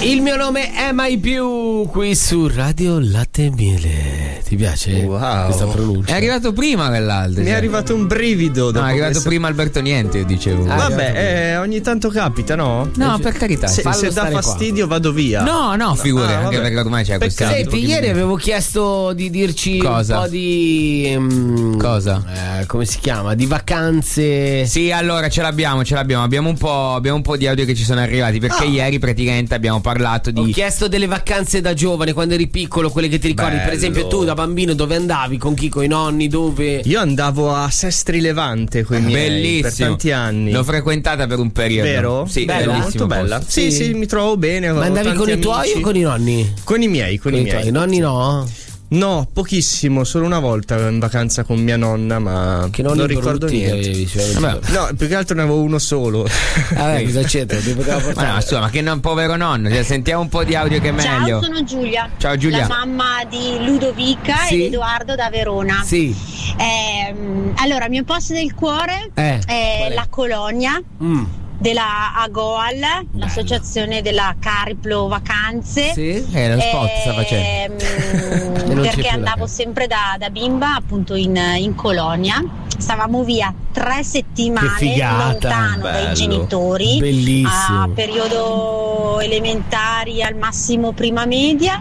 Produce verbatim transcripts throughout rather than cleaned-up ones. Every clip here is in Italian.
Il mio nome è Mai Più, qui su Radio Latte e Miele. Ti piace? Wow. Questa pronuncia? È arrivato prima quell'altro. Mi è arrivato un brivido. No, è arrivato questo... prima Alberto Niente, io dicevo. Ah, Vabbè, eh, ogni tanto capita, no? No, per carità. Se, se dà fastidio qua. Vado via. No, no, figura, ah, anche perché ormai c'è questo. Senti, ieri avevo chiesto di dirci Cosa? un po' di um, Cosa? Eh, come si chiama? Di vacanze. Sì, allora ce l'abbiamo, ce l'abbiamo. Abbiamo un po', abbiamo un po' di audio che ci sono arrivati. Perché Ah. ieri praticamente abbiamo parlato di. Ho chiesto delle vacanze da giovane, quando eri piccolo, quelle che ti ricordi. Bello. Per esempio, tu da bambino dove andavi? Con chi? Con i nonni? Dove? Io andavo a Sestri Levante con i miei Bellissimo. per tanti anni. L'ho frequentata per un periodo. Vero? Sì, Bella? Molto bella. Sì, sì, mi trovo bene. Ma andavi con i tuoi o con i nonni? Con i miei, con, Con i i miei. tuoi. I nonni no? No, pochissimo, solo una volta in vacanza con mia nonna, ma Che nonni non ricordo brutti che niente. avevi, cioè, Vabbè. No, più che altro ne avevo uno solo. Vabbè, cosa c'entra? Ti poteva Ma portare. no, insomma, che non povero nonno. Cioè, sentiamo un po' di audio che è meglio. Ciao, sono Giulia. Ciao, Giulia. La mamma di Ludovica Sì. ed Edoardo da Verona. Sì. Ehm, allora, il mio posto del cuore Eh, è qual è? la Colonia Mm. della AGOAL, l'associazione della Cariplo Vacanze. Sì. Eh, lo spot sta facendo. Ehm, E non c'è perché più la andavo casa. sempre da, da bimba appunto in, in Colonia. Stavamo via tre settimane Che figata. lontano Bello. dai genitori, Bellissimo. a periodo elementari, al massimo prima media,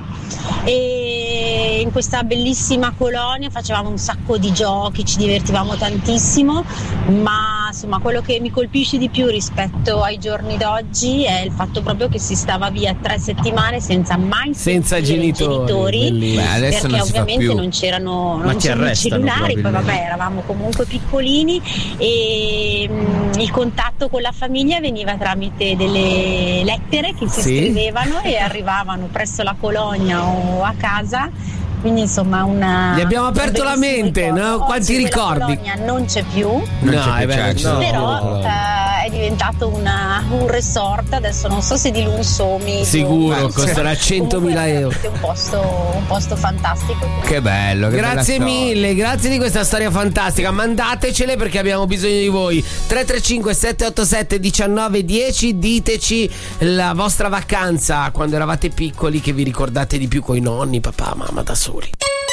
e in questa bellissima colonia facevamo un sacco di giochi, ci divertivamo tantissimo, ma insomma quello che mi colpisce di più rispetto ai giorni d'oggi è il fatto proprio che si stava via tre settimane senza mai Senza sentire i genitori, genitori, bellissimo. Beh, adesso perché non si fa ovviamente più. non c'erano, Ma non ti c'erano i arrestano cellulari, poi probabilmente. vabbè eravamo comunque piccolini e mm, il contatto con la famiglia veniva tramite delle lettere che si Sì. scrivevano e arrivavano presso la colonia o a casa. Quindi insomma una Gli abbiamo aperto un la bellissimo mente, ricordo. no? Quanti Oggi quella ricordi? colonia non c'è più, Non No, c'è è più, vero, certo. no. però eh, è diventato una- un resort, adesso non so se di Lunsomi Sicuro, dove- costerà centomila Comunque è euro. veramente un posto, un posto fantastico. Che bello, che Grazie bella storia. mille, grazie di questa storia fantastica. Mandatecele perché abbiamo bisogno di voi. tre tre cinque sette otto sette uno nove uno zero. Diteci la vostra vacanza quando eravate piccoli che vi ricordate di più coi nonni, papà, mamma, da soli.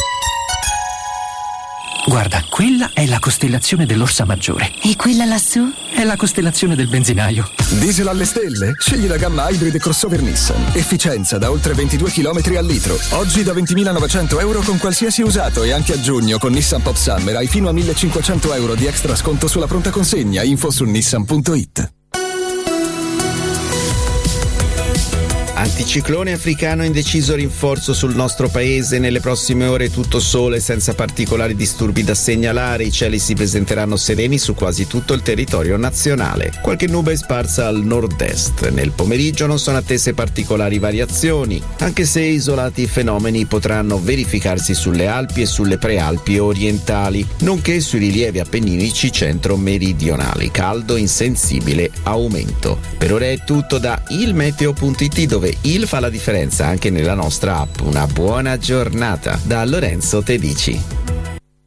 Guarda, quella è la costellazione dell'Orsa Maggiore. E quella lassù? È la costellazione del benzinaio. Diesel alle stelle? Scegli la gamma Hybrid crossover Nissan. Efficienza da oltre ventidue chilometri al litro. Oggi da ventimilanovecento euro con qualsiasi usato e anche a giugno con Nissan Pop Summer hai fino a millecinquecento euro di extra sconto sulla pronta consegna. Info su nissan punto it. Anticiclone africano in deciso rinforzo sul nostro paese. Nelle prossime ore tutto sole senza particolari disturbi da segnalare. I cieli si presenteranno sereni su quasi tutto il territorio nazionale. Qualche nube sparsa al nord-est. Nel pomeriggio non sono attese particolari variazioni, anche se isolati fenomeni potranno verificarsi sulle Alpi e sulle prealpi orientali, nonché sui rilievi appenninici centro-meridionali. Caldo in sensibile aumento. Per ora è tutto da ilmeteo punto it, dove il fa la differenza anche nella nostra app. Una buona giornata da Lorenzo Tedici.